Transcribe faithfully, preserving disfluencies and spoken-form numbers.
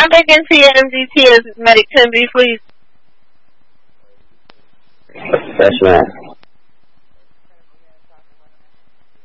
I'm making T M D T as medic ten B, please. Yes, ma'am.